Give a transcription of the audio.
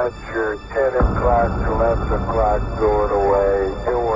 watch your 10 o'clock, 11 o'clock going away. You'll